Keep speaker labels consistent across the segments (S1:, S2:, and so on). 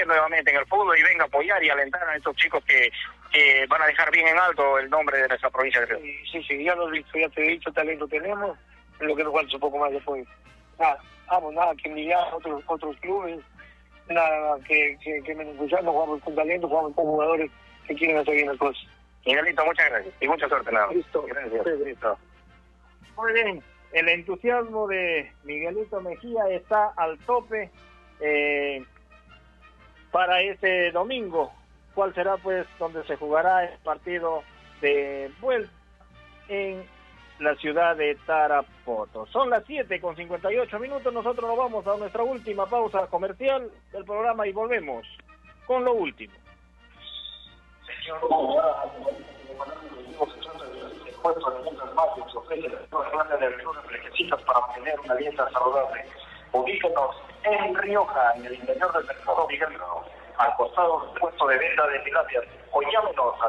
S1: creer nuevamente en el fútbol y venga a apoyar y alentar a estos chicos que van a dejar bien en alto el nombre de nuestra provincia de Río.
S2: Sí, ya lo he visto, ya te he dicho, talento tenemos, lo que nos falta es un poco más de apoyo. Nada, que envidiar otros clubes, nada, que menos escuchando, jugamos con talento, jugamos con jugadores que quieren hacer bien las cosas.
S1: Miguelito, muchas gracias y mucha suerte, nada.
S2: Listo.
S1: Gracias.
S2: Sí, listo.
S3: Muy bien, el entusiasmo de Miguelito Mejía está al tope para este domingo. ¿Cuál será pues donde se jugará el partido de vuelta en la ciudad de Tarapoto? Son las 7:58. Nosotros nos vamos a nuestra última pausa comercial del programa y volvemos con lo último.
S1: Señor, puesto de alimentos básicos ofrece las grandes de verduras requisitas para obtener una dieta saludable. Ubíquenos en Rioja, en el interior del mercado Miguel Grau, al costado del puesto de venta de tilapias, o llámenos al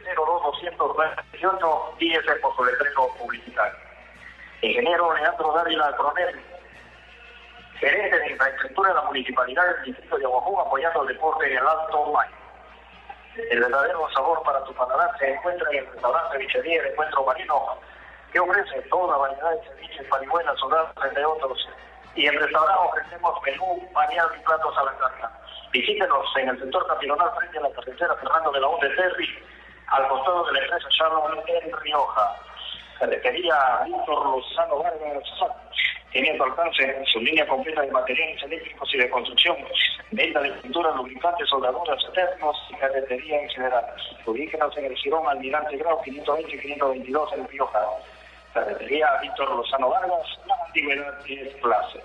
S1: 902-228 y ese por su letrero publicitario. Ingeniero Leandro Dávila Coronel, gerente de infraestructura de la municipalidad del distrito de Aguajú, apoyando el deporte en el Alto Mayo. El verdadero sabor para tu paladar se encuentra en el restaurante Bichería El Encuentro Marino, que ofrece toda variedad de ceviches, parihuelas, sodadas, entre otros. Y en el restaurante ofrecemos menú, bañado y platos a la carta. Visítenos en el sector capilonal frente a la carretera Fernando de la Onde Terry, al costado de la empresa Shalom en Rioja. Ferretería Víctor Lozano Vargas, tiene a tu alcance su línea completa de materiales eléctricos y de construcción, venta de pinturas, lubricantes, soldaduras, eternos y ferretería en general. Ubíquenos en el Girón Almirante Grau 520 y 522 en Rioja. Ferretería Víctor Lozano Vargas, la antigüedad es placer.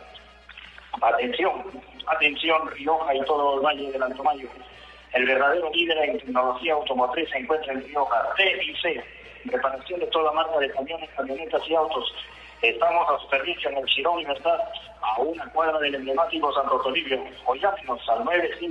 S1: Atención Rioja y todo el Valle del Alto Mayo. El verdadero líder en tecnología automotriz se encuentra en Rioja. TIC, reparación de toda marca de camiones, camionetas y autos. Estamos a su servicio en el Girón Libertad, a una cuadra del emblemático Santo Toribio. O llámenos al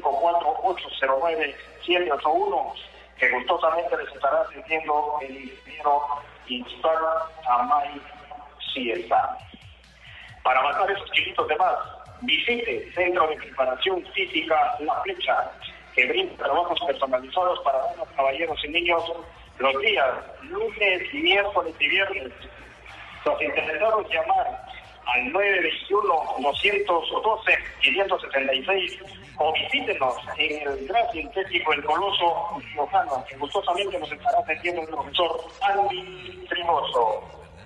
S1: 954-809-781, que gustosamente les estará atendiendo el ingeniero Instar Amay Ciesa. Para matar esos kilitos de más, visite Centro de Preparación Física La Flecha, que brinda trabajos personalizados para damas, caballeros y niños los días lunes, miércoles y viernes. Los interesados llamar al 921-212-576 o visítenos en el Gran Sintético El Coloso Riojano, que gustosamente nos estará atendiendo el profesor Andy Trimoso.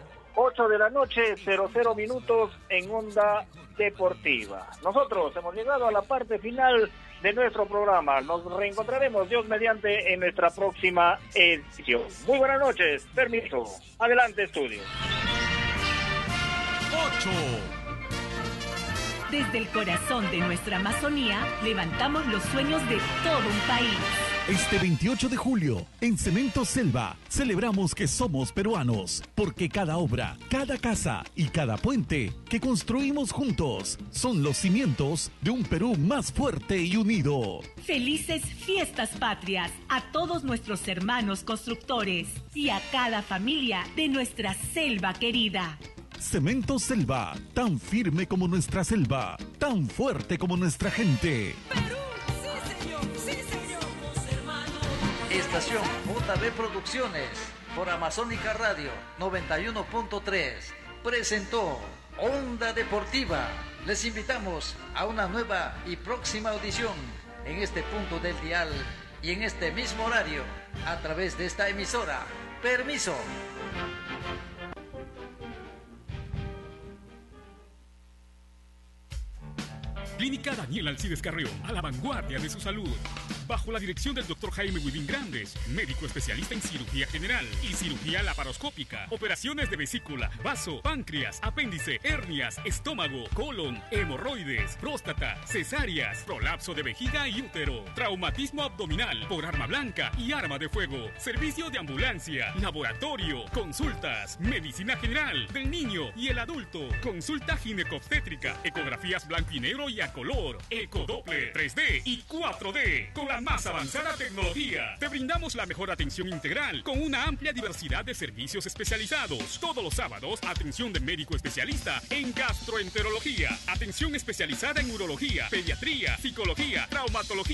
S3: 8:00 en Onda Deportiva. Nosotros hemos llegado a la parte final de nuestro programa. Nos reencontraremos, Dios mediante, en nuestra próxima edición. Muy buenas noches. Permiso. Adelante, estudio.
S4: 8.
S5: Desde el corazón de nuestra Amazonía, levantamos los sueños de todo un país.
S4: Este 28 de julio, en Cemento Selva, celebramos que somos peruanos, porque cada obra, cada casa y cada puente que construimos juntos son los cimientos de un Perú más fuerte y unido.
S5: Felices fiestas patrias a todos nuestros hermanos constructores y a cada familia de nuestra selva querida.
S4: Cemento Selva, tan firme como nuestra selva, tan fuerte como nuestra gente.
S6: Perú, sí señor, somos hermanos.
S7: Estación JB Producciones, por Amazónica Radio 91.3, presentó Onda Deportiva. Les invitamos a una nueva y próxima audición en este punto del dial y en este mismo horario, a través de esta emisora. Permiso.
S8: Clínica Daniel Alcides Carreón, a la vanguardia de su salud. Bajo la dirección del Dr. Jaime Huidín Grandes, médico especialista en cirugía general y cirugía laparoscópica, operaciones de vesícula, vaso, páncreas, apéndice, hernias, estómago, colon, hemorroides, próstata, cesáreas, prolapso de vejiga y útero, traumatismo abdominal por arma blanca y arma de fuego, servicio de ambulancia, laboratorio, consultas, medicina general del niño y el adulto, consulta ginecobstétrica, ecografías blanco y negro y a color, ecodoppler 3D y 4D, con la más avanzada tecnología. Te brindamos la mejor atención integral con una amplia diversidad de servicios especializados. Todos los sábados, atención de médico especialista en gastroenterología, atención especializada en urología, pediatría, psicología, traumatología